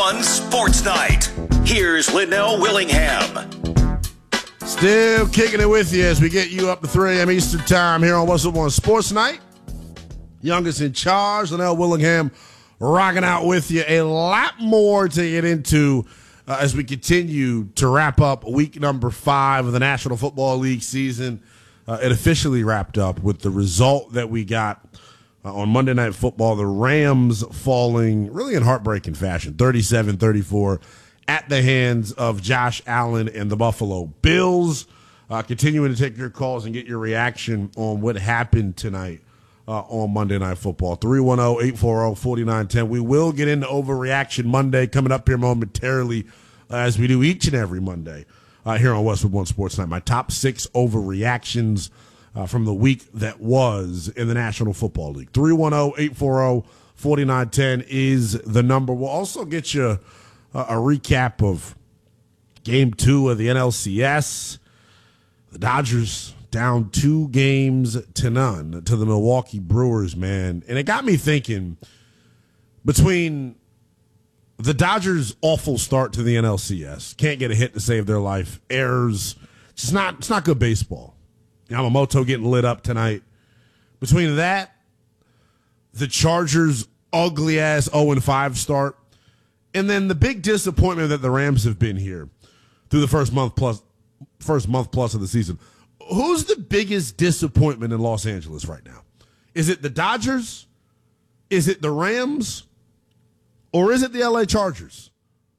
1 Sports Night. Here's Linnell Willingham. Still kicking it with you as we get you up to 3 a.m. Eastern Time here on What's Up on Sports Night. Youngest in charge, Linnell Willingham, rocking out with you. A lot more to get into as we continue to wrap up week number 5 of the National Football League season. It officially wrapped up with the result that we got on Monday Night Football. The Rams falling really in heartbreaking fashion, 37-34 at the hands of Josh Allen and the Buffalo Bills. Continuing to take your calls and get your reaction on what happened tonight on Monday Night Football. 310-840-4910. We will get into Overreaction Monday coming up here momentarily as we do each and every Monday here on Westwood One Sports Night. My top 6 overreactions from the week that was in the National Football League. 310-840-4910 is the number. We'll also get you a recap of Game 2 of the NLCS. The Dodgers down 2-0 to the Milwaukee Brewers, man. And it got me thinking, between the Dodgers' awful start to the NLCS, can't get a hit to save their life, errors, it's not good baseball. Yamamoto getting lit up tonight. Between that, the Chargers' ugly-ass 0-5 start, and then the big disappointment that the Rams have been here through the first month plus of the season. Who's the biggest disappointment in Los Angeles right now? Is it the Dodgers? Is it the Rams? Or is it the LA Chargers?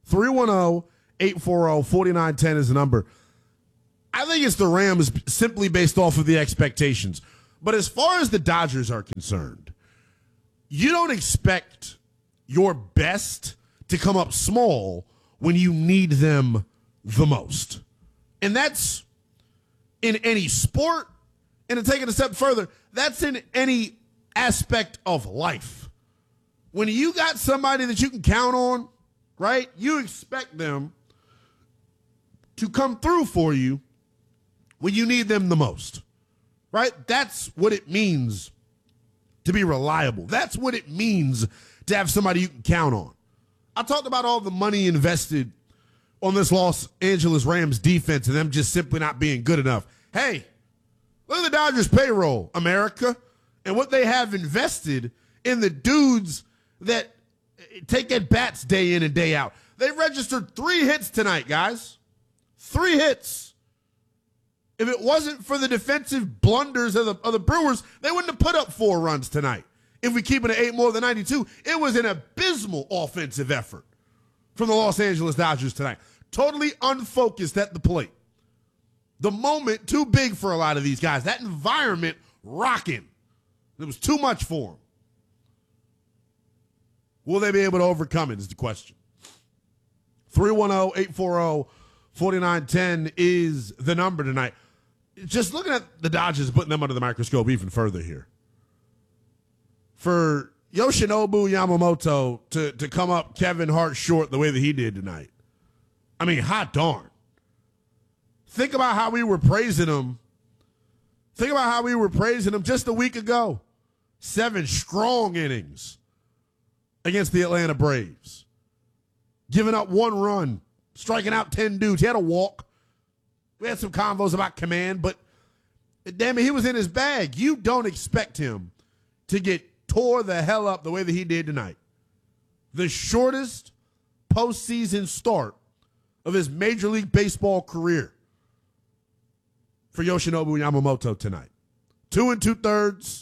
310-840-4910 is the number. I think it's the Rams simply based off of the expectations. But as far as the Dodgers are concerned, you don't expect your best to come up small when you need them the most. And that's in any sport, and to take it a step further, that's in any aspect of life. When you got somebody that you can count on, right, you expect them to come through for you when you need them the most, right? That's what it means to be reliable. That's what it means to have somebody you can count on. I talked about all the money invested on this Los Angeles Rams defense and them just simply not being good enough. Hey, look at the Dodgers payroll, America, and what they have invested in the dudes that take at bats day in and day out. They registered 3 hits tonight, guys. 3 hits. If it wasn't for the defensive blunders of the Brewers, they wouldn't have put up 4 runs tonight. If we keep it at 8 more than 92, it was an abysmal offensive effort from the Los Angeles Dodgers tonight. Totally unfocused at the plate. The moment too big for a lot of these guys. That environment rocking. It was too much for them. Will they be able to overcome it is the question. 310-840-4910 is the number tonight. Just looking at the Dodgers, putting them under the microscope even further here. For Yoshinobu Yamamoto to come up Kevin Hart short the way that he did tonight. I mean, hot darn. Think about how we were praising him. Think about how we were praising him just a week ago. 7 strong innings against the Atlanta Braves. Giving up 1 run, striking out 10 dudes. He had a walk. We had some convos about command, but damn it, he was in his bag. You don't expect him to get tore the hell up the way that he did tonight. The shortest postseason start of his Major League Baseball career for Yoshinobu Yamamoto tonight. 2 2/3.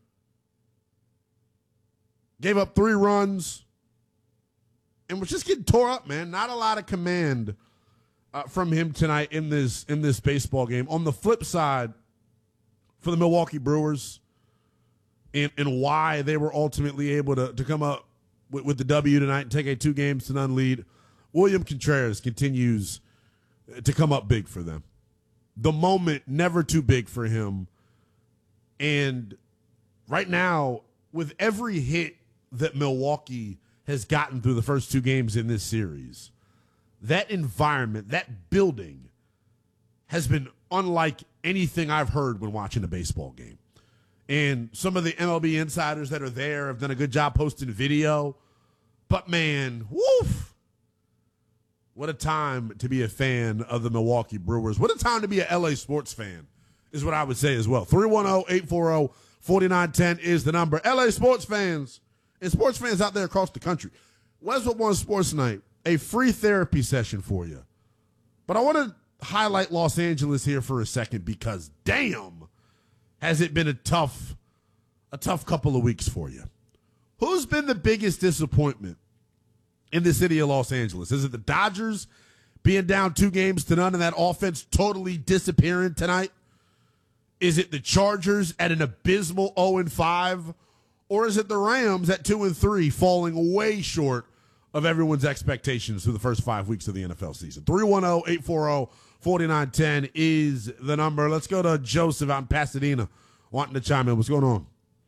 Gave up 3 runs. And was just getting tore up, man. Not a lot of command from him tonight in this baseball game. On the flip side, for the Milwaukee Brewers, and why they were ultimately able to come up with the W tonight and take a 2-0 lead, William Contreras continues to come up big for them. The moment, never too big for him. And right now, with every hit that Milwaukee has gotten through the first 2 games in this series, that environment, that building has been unlike anything I've heard when watching a baseball game. And some of the MLB insiders that are there have done a good job posting video. But, man, woof, What a time to be a fan of the Milwaukee Brewers. What a time to be an LA sports fan is what I would say as well. 310-840-4910 is the number. LA sports fans and sports fans out there across the country. Westwood One Sports Night, a free therapy session for you. But I want to highlight Los Angeles here for a second because, damn, has it been a tough couple of weeks for you. Who's been the biggest disappointment in the city of Los Angeles? Is it the Dodgers being down 2-0 and that offense totally disappearing tonight? Is it the Chargers at an abysmal 0-5? Or is it the Rams at 2-3 falling way short of everyone's expectations through the first 5 weeks of the NFL season? 310-840-4910 is the number. Let's go to Joseph out in Pasadena wanting to chime in. What's going on?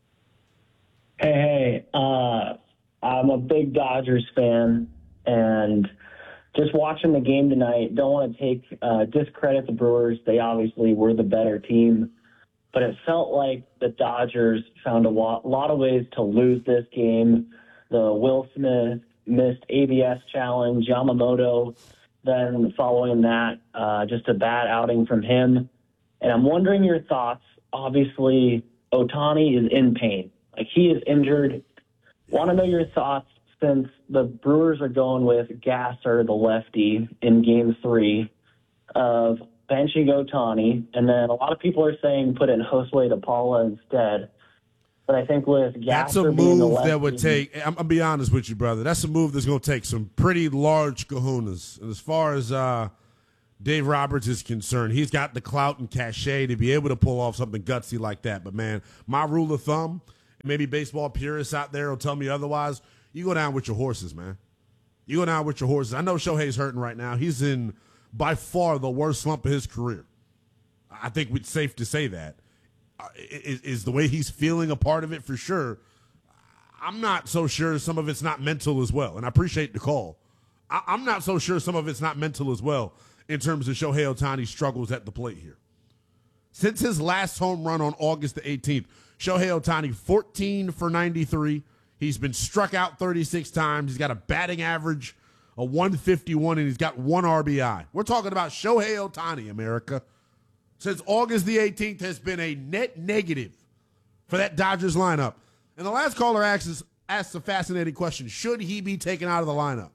Hey, I'm a big Dodgers fan, and just watching the game tonight, don't want to discredit the Brewers. They obviously were the better team, but it felt like the Dodgers found a lot of ways to lose this game. The Will Smith missed ABS challenge, Yamamoto, then following that, just a bad outing from him. And I'm wondering your thoughts. Obviously, Ohtani is in pain. Like, he is injured. Want to know your thoughts since the Brewers are going with Gasser, the lefty, in Game 3 of benching Ohtani. And then a lot of people are saying put in Josue de Paula instead. But I think with Gasser that's a being the move lefty, that would take, I'm going to be honest with you, brother. That's a move that's going to take some pretty large kahunas. And as far as Dave Roberts is concerned, he's got the clout and cachet to be able to pull off something gutsy like that. But, man, my rule of thumb, maybe baseball purists out there will tell me otherwise, you go down with your horses, man. You go down with your horses. I know Shohei's hurting right now. He's in, by far, the worst slump of his career. I think it's safe to say that. Is the way he's feeling a part of it for sure? I'm not so sure some of it's not mental as well, and I appreciate the call. I'm not so sure some of it's not mental as well in terms of Shohei Ohtani's struggles at the plate here. Since his last home run on August the 18th, Shohei Ohtani, 14 for 93. He's been struck out 36 times. He's got a batting average of 151, and he's got 1 RBI. We're talking about Shohei Ohtani, America. Since August the 18th has been a net negative for that Dodgers lineup. And the last caller asked a fascinating question. Should he be taken out of the lineup?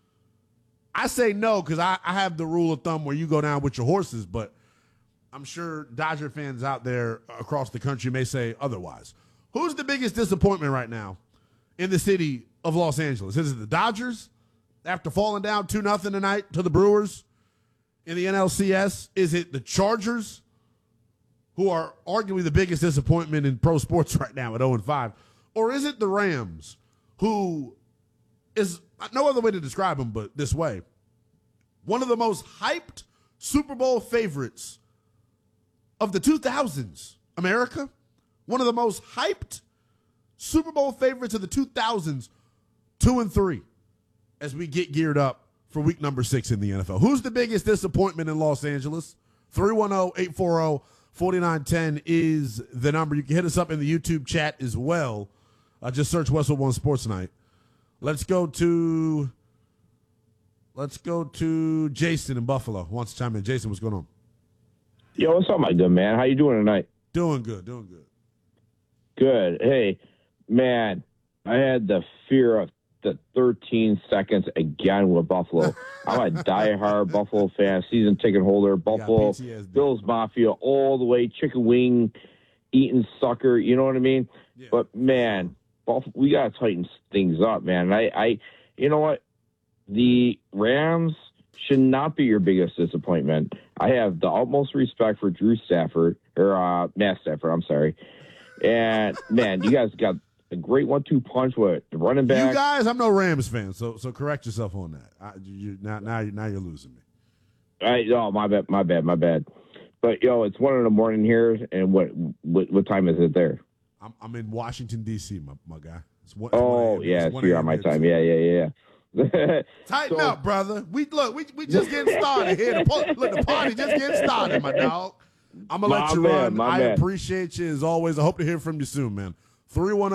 I say no because I have the rule of thumb where you go down with your horses, but I'm sure Dodger fans out there across the country may say otherwise. Who's the biggest disappointment right now in the city of Los Angeles? Is it the Dodgers after falling down 2-0 tonight to the Brewers in the NLCS? Is it the Chargers, who are arguably the biggest disappointment in pro sports right now at 0-5? Or is it the Rams, who is no other way to describe them but this way? One of the most hyped Super Bowl favorites of the 2000s, America. One of the most hyped Super Bowl favorites of the 2000s, 2-3, as we get geared up for week number 6 in the NFL. Who's the biggest disappointment in Los Angeles? 310-840-4910 is the number. You can hit us up in the YouTube chat as well. Just search Westwood One Sports Night. Let's go to Jason in Buffalo. Wants to chime in. Jason, what's going on? Yo, what's up, my good man? How you doing tonight? Doing good. Good. Hey, man, I had the fear of the 13 seconds again with Buffalo. I'm a diehard Buffalo fan, season ticket holder, Buffalo, Bills Mafia, all the way, chicken wing eating sucker, you know what I mean? Yeah. But, man, Buffalo, we got to tighten things up, man. I you know what? The Rams should not be your biggest disappointment. I have the utmost respect for Drew Stafford, or Matt Stafford, I'm sorry. And, man, you guys got a great 1-2 punch with the running back. You guys, I'm no Rams fan, so correct yourself on that. Now you're losing me. Oh, my bad. But, yo, it's 1 a.m. here, and what time is it there? I'm in Washington, D.C., my guy. You're on my time. Yeah. Tighten up, brother. We just getting started here. The party just getting started, my dog. I'm going to let you run. I appreciate you as always. I hope to hear from you soon, man.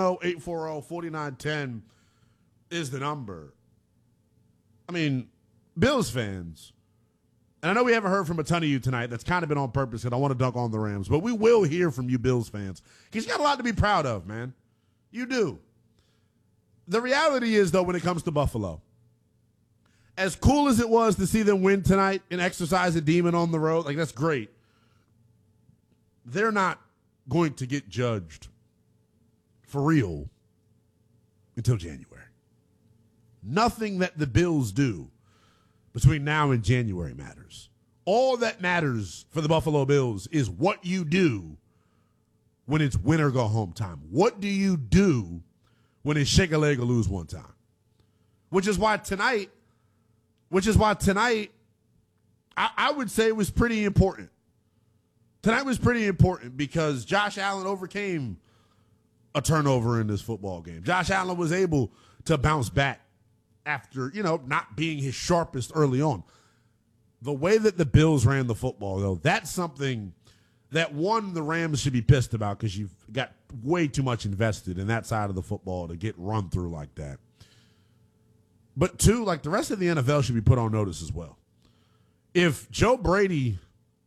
310-840-4910 is the number. I mean, Bills fans, and I know we haven't heard from a ton of you tonight. That's kind of been on purpose because I want to dunk on the Rams. But we will hear from you Bills fans because you got a lot to be proud of, man. You do. The reality is, though, when it comes to Buffalo, as cool as it was to see them win tonight and exercise a demon on the road, like that's great. They're not going to get judged for real until January. Nothing that the Bills do between now and January matters. All that matters for the Buffalo Bills is what you do when it's win or go home time. What do you do when it's shake a leg or lose one time? Which is why tonight, I would say was pretty important. Tonight was pretty important because Josh Allen overcame a turnover in this football game. Josh Allen was able to bounce back after, not being his sharpest early on. The way that the Bills ran the football, though, that's something that, one, the Rams should be pissed about because you've got way too much invested in that side of the football to get run through like that. But, two, like the rest of the NFL should be put on notice as well. If Joe Brady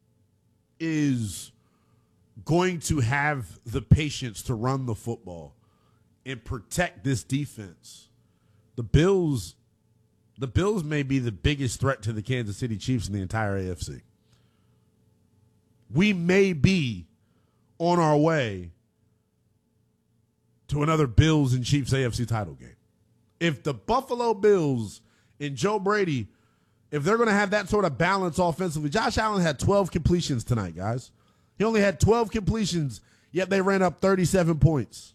is going to have the patience to run the football and protect this defense, the Bills may be the biggest threat to the Kansas City Chiefs in the entire AFC. We may be on our way to another Bills and Chiefs AFC title game. If the Buffalo Bills and Joe Brady, if they're going to have that sort of balance offensively, Josh Allen had 12 completions tonight, guys. He only had 12 completions, yet they ran up 37 points.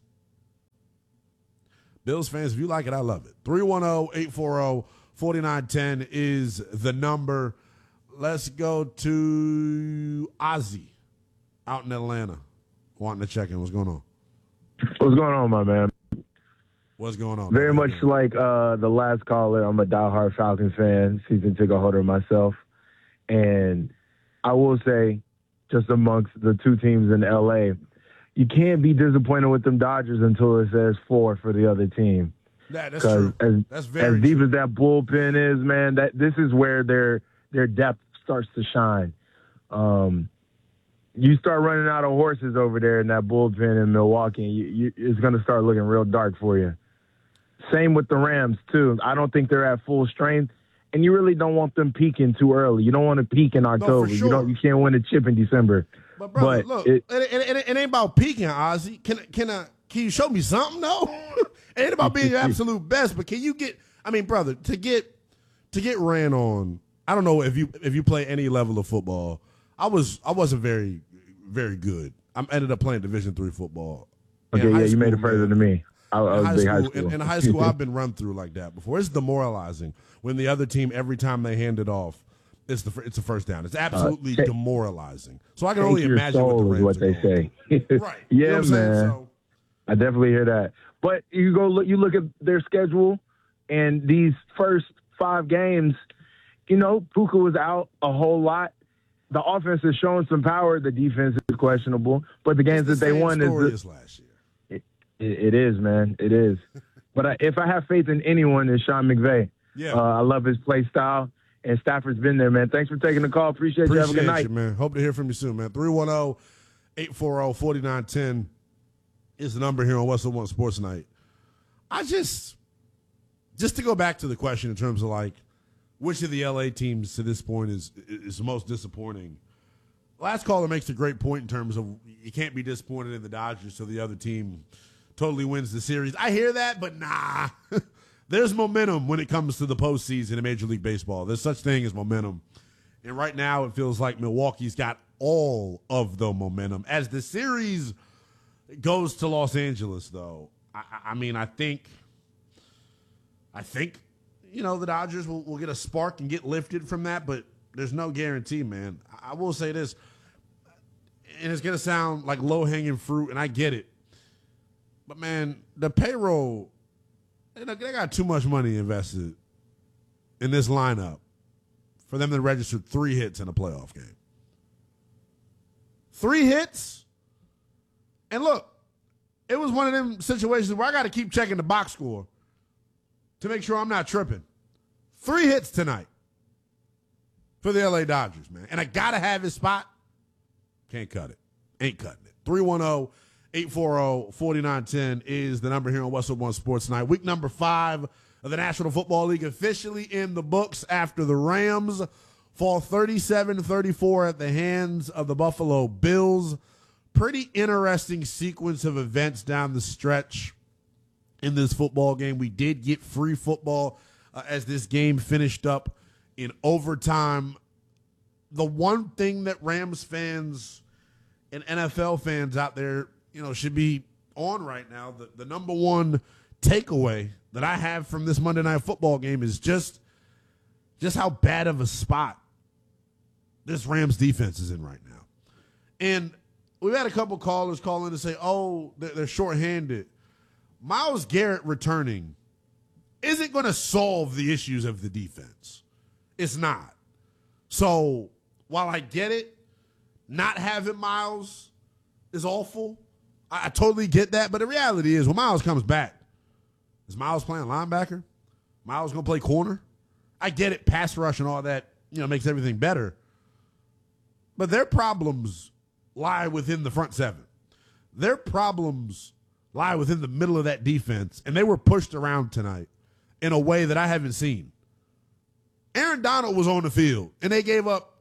Bills fans, if you like it, I love it. 310-840-4910 is the number. Let's go to Ozzy out in Atlanta wanting to check in. What's going on? What's going on, my man? What's going on? Very much like the last caller, I'm a diehard Falcons fan, season ticket holder myself. And I will say, just amongst the two teams in L.A., you can't be disappointed with them Dodgers until it says 4 for the other team. That's true. That's very as deep true. as that bullpen is, man, this is where their depth starts to shine. You start running out of horses over there in that bullpen in Milwaukee, it's going to start looking real dark for you. Same with the Rams, too. I don't think they're at full strength, and you really don't want them peaking too early. You don't want to peak in October. No, for sure. You can't win a chip in December. But brother, look, it ain't about peaking, Ozzy. Can you show me something? No, it ain't about being your absolute best. But can you get? I mean, brother, to get ran on. I don't know if you play any level of football. I wasn't very, very good. I ended up playing Division III football. Okay, yeah, you made it further than me. I was big high school. In high school, I've been run through like that before. It's demoralizing when the other team, every time they hand it off, it's a first down. It's absolutely demoralizing. So I can only imagine what the Rams what they say. Right. Yeah, you know man. So, I definitely hear that. But you look at their schedule, and these first 5 games, Puka was out a whole lot. The offense is showing some power. The defense is questionable. But the games that they won is last year. It is, man. It is. But if I have faith in anyone, it's Sean McVay. Yeah. I love his play style, and Stafford's been there, man. Thanks for taking the call. Appreciate you. Have a good night. You, man. Hope to hear from you soon, man. 310-840-4910 is the number here on What's the One Sports Night. I just to go back to the question in terms of like which of the LA teams to this point is the most disappointing. Last caller makes a great point in terms of you can't be disappointed in the Dodgers so the other team totally wins the series. I hear that, but nah. There's momentum when it comes to the postseason in Major League Baseball. There's such thing as momentum. And right now it feels like Milwaukee's got all of the momentum. As the series goes to Los Angeles, though, I think the Dodgers will get a spark and get lifted from that, but there's no guarantee, man. I will say this, and it's going to sound like low-hanging fruit, and I get it. But, man, the payroll, they got too much money invested in this lineup for them to register 3 hits in a playoff game. 3 hits? And look, it was one of them situations where I got to keep checking the box score to make sure I'm not tripping. 3 hits tonight. for the LA Dodgers, man. And I got to have his spot. Can't cut it. Ain't cutting it. 310-840-4910 is the number here on Westwood One Sports Night. Week number 5 of the National Football League officially in the books after the Rams fall 37-34 at the hands of the Buffalo Bills. Pretty interesting sequence of events down the stretch in this football game. We did get free football as this game finished up in overtime. The one thing that Rams fans and NFL fans out there, should be on right now, the number one takeaway that I have from this Monday Night Football game is just how bad of a spot this Rams defense is in right now. And we've had a couple callers call in to say, they're shorthanded. Myles Garrett returning isn't going to solve the issues of the defense. It's not. So while I get it, not having Myles is awful. I totally get that. But the reality is when Myles comes back, is Myles playing linebacker? Myles going to play corner? I get it. Pass rush and all that, makes everything better. But their problems lie within the front seven. Their problems lie within the middle of that defense. And they were pushed around tonight in a way that I haven't seen. Aaron Donald was on the field, and they gave up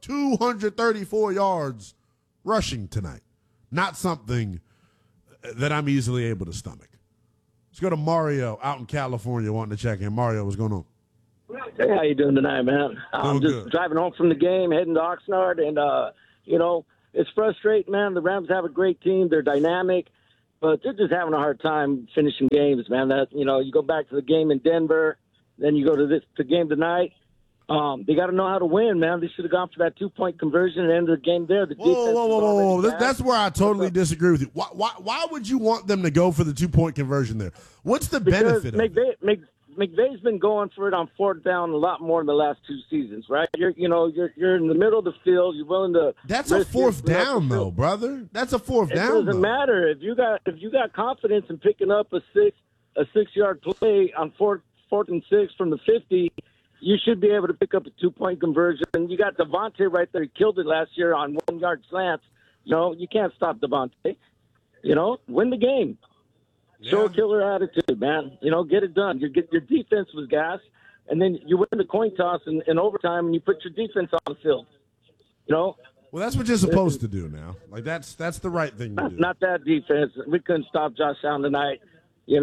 234 yards rushing tonight. Not something that I'm easily able to stomach. Let's go to Mario out in California wanting to check in. Mario, what's going on? Hey, how you doing tonight, man? I'm just good. Driving home from the game, heading to Oxnard, and, it's frustrating, man. The Rams have a great team. They're dynamic, but they're just having a hard time finishing games, man. You go back to the game in Denver, then you go to the game tonight. They got to know how to win, man. They should have gone for that 2-point conversion and ended the game there. The whoa. That's where I totally disagree with you. Why would you want them to go for the 2-point conversion there? What's the benefit of it? McVay's been going for it on fourth down a lot more in the last 2 seasons, right? You're in the middle of the field. You're willing to. That's a fourth down, though, brother. That's a fourth down. It doesn't matter if you got confidence in picking up a 6-yard play on fourth and 6 from the 50. You should be able to pick up a 2-point conversion. And you got Devontae right there. He killed it last year on 1-yard slants. You can't stop Devontae. Win the game. Yeah. Show a killer attitude, man. Get it done. Your defense was gas, and then you win the coin toss in overtime, and you put your defense on the field. Well, that's what you're supposed to do now. Like that's the right thing to do. Not that defense. We couldn't stop Josh Allen tonight. It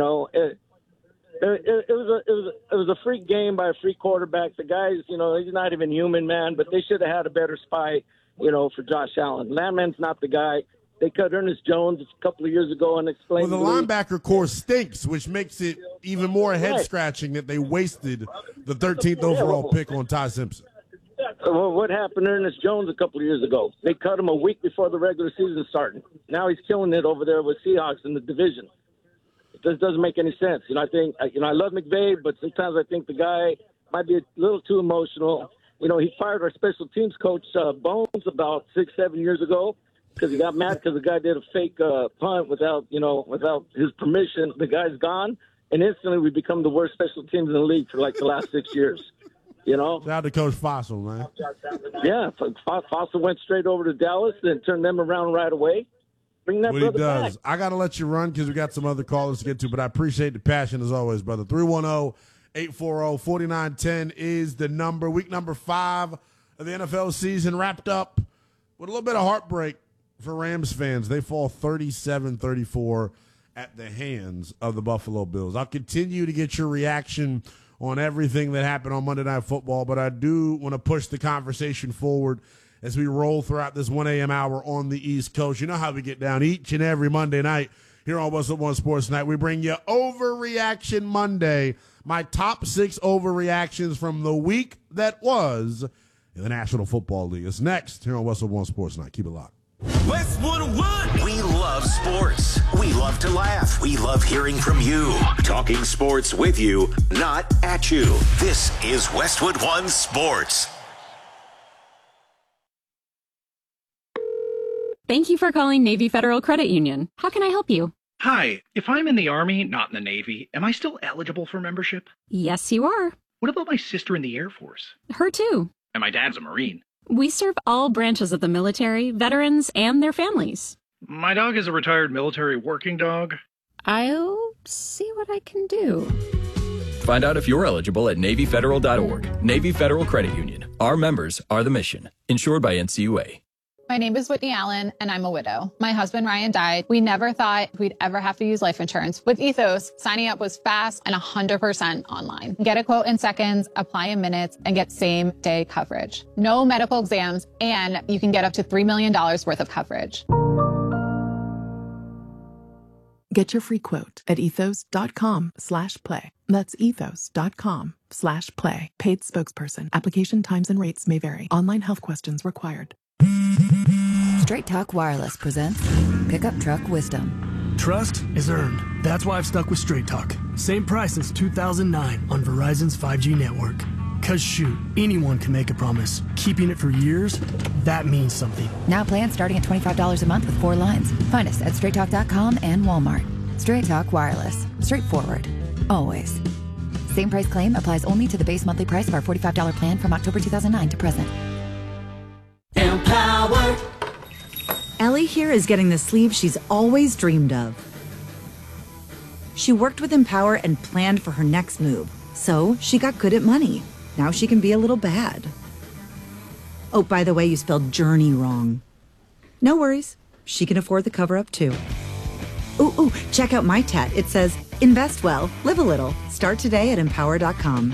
was a freak game by a freak quarterback. The guy's, he's not even human, man. But they should have had a better spy, for Josh Allen. Landman's not the guy. They cut Ernest Jones a couple of years ago and explained. Well, the linebacker core stinks, which makes it even more head-scratching that they wasted the 13th overall pick on Ty Simpson. Well, what happened to Ernest Jones a couple of years ago? They cut him a week before the regular season started. Now he's killing it over there with Seahawks in the division. It just doesn't make any sense. I think, I love McVay, but sometimes I think the guy might be a little too emotional. He fired our special teams coach, Bones, about 6-7 years ago because he got mad because the guy did a fake punt without his permission. The guy's gone, and instantly we become the worst special teams in the league for like the last 6 years. Shout out to Coach Fossil, man. Yeah, Fossil went straight over to Dallas and turned them around right away. Bring that brother back. I got to let you run because we got some other callers to get to, but I appreciate the passion as always, brother. 310-840-4910 is the number. Week number 5 of the NFL season wrapped up with a little bit of heartbreak for Rams fans. They fall 37-34 at the hands of the Buffalo Bills. I'll continue to get your reaction on everything that happened on Monday Night Football, but I do want to push the conversation forward as we roll throughout this 1 a.m. hour on the East Coast. You know how we get down each and every Monday night here on Westwood One Sports Night. We bring you Overreaction Monday, my top 6 overreactions from the week that was in the National Football League. It's next here on Westwood One Sports Night. Keep it locked. Westwood One. We love sports. We love to laugh. We love hearing from you. Talking sports with you, not at you. This is Westwood One Sports. Thank you for calling Navy Federal Credit Union. How can I help you? Hi, if I'm in the Army, not in the Navy, am I still eligible for membership? Yes, you are. What about my sister in the Air Force? Her too. And my dad's a Marine. We serve all branches of the military, veterans, and their families. My dog is a retired military working dog. I'll see what I can do. Find out if you're eligible at NavyFederal.org. Navy Federal Credit Union. Our members are the mission. Insured by NCUA. My name is Whitney Allen, and I'm a widow. My husband, Ryan, died. We never thought we'd ever have to use life insurance. With Ethos, signing up was fast and 100% online. Get a quote in seconds, apply in minutes, and get same-day coverage. No medical exams, and you can get up to $3 million worth of coverage. Get your free quote at ethos.com/play. That's ethos.com/play. Paid spokesperson. Application times and rates may vary. Online health questions required. Straight Talk Wireless presents Pickup Truck Wisdom. Trust is earned. That's why I've stuck with Straight Talk. Same price since 2009 on Verizon's 5G network. Cause shoot, anyone can make a promise. Keeping it for years, that means something. Now plans starting at $25 a month with 4 lines. Find us at straighttalk.com and Walmart. Straight Talk Wireless. Straightforward. Always. Same price claim applies only to the base monthly price of our $45 plan from October 2009 to present. Empowered. Ellie here is getting the sleeve she's always dreamed of. She worked with Empower and planned for her next move, so she got good at money. Now she can be a little bad. Oh, by the way, you spelled journey wrong. No worries. She can afford the cover-up, too. Ooh, check out my tat. It says, invest well, live a little. Start today at empower.com.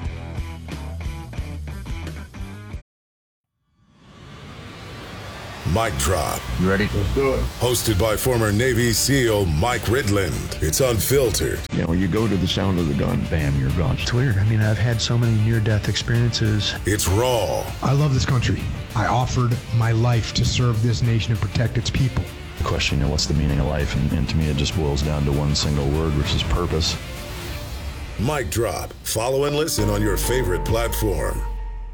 Mic Drop. You ready? Let's do it. Hosted by former Navy SEAL Mike Ridland. It's unfiltered. You know, you go to the sound of the gun, bam, you're gone. It's weird. I mean, I've had so many near-death experiences. It's raw. I love this country. I offered my life to serve this nation and protect its people. The question, you know, what's the meaning of life? And to me, it just boils down to one single word, which is purpose. Mic Drop. Follow and listen on your favorite platform.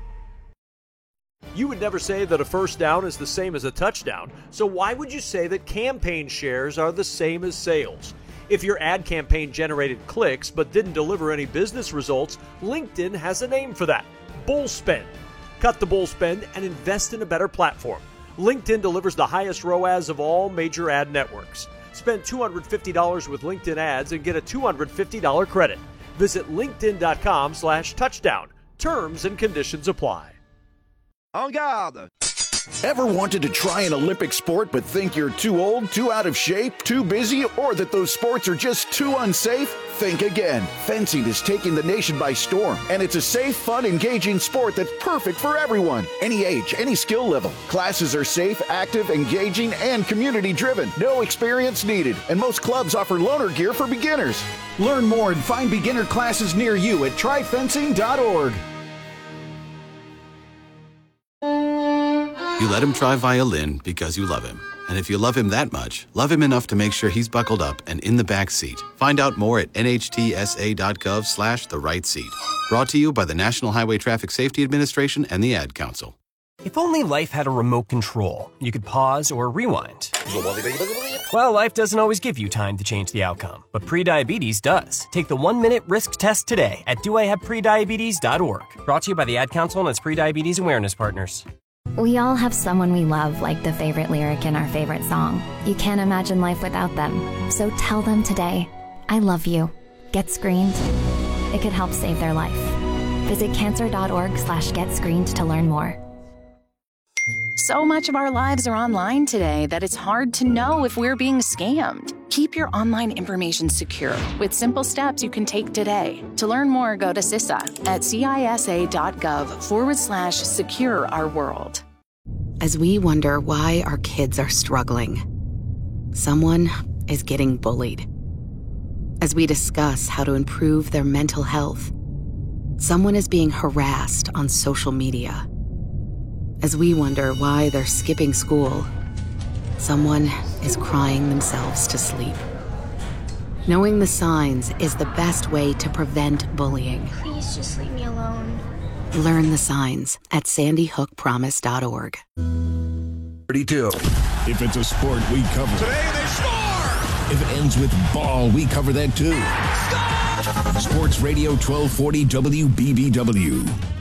You would never say that a first down is the same as a touchdown, so why would you say that campaign shares are the same as sales? If your ad campaign generated clicks but didn't deliver any business results, LinkedIn has a name for that: bull spend. Cut the bull spend and invest in a better platform. LinkedIn delivers the highest ROAS of all major ad networks. Spend $250 with LinkedIn ads and get a $250 credit. Visit linkedin.com/touchdown. Terms and conditions apply. En garde! Ever wanted to try an Olympic sport but think you're too old, too out of shape, too busy, or that those sports are just too unsafe? Think again. Fencing is taking the nation by storm, and it's a safe, fun, engaging sport that's perfect for everyone. Any age, any skill level. Classes are safe, active, engaging, and community-driven. No experience needed, and most clubs offer loaner gear for beginners. Learn more and find beginner classes near you at tryfencing.org. You let him try violin because you love him. And if you love him that much, love him enough to make sure he's buckled up and in the back seat. Find out more at nhtsa.gov/the-right-seat. Brought to you by the National Highway Traffic Safety Administration and the Ad Council. If only life had a remote control, you could pause or rewind. Well, life doesn't always give you time to change the outcome, but prediabetes does. Take the 1-minute risk test today at doihaveprediabetes.org. Brought to you by the Ad Council and its pre-diabetes awareness partners. We all have someone we love, like the favorite lyric in our favorite song. You can't imagine life without them. So tell them today, I love you. Get screened. It could help save their life. Visit cancer.org/getscreened to learn more. So much of our lives are online today that it's hard to know if we're being scammed. Keep your online information secure with simple steps you can take today. To learn more, go to CISA at CISA.gov/secure our world. As we wonder why our kids are struggling, someone is getting bullied. As we discuss how to improve their mental health, someone is being harassed on social media. As we wonder why they're skipping school, someone is crying themselves to sleep. Knowing the signs is the best way to prevent bullying. Please just leave me alone. Learn the signs at sandyhookpromise.org. 32. If it's a sport, we cover. Today they score! If it ends with ball, we cover that too. Score! Sports Radio 1240 WBBW.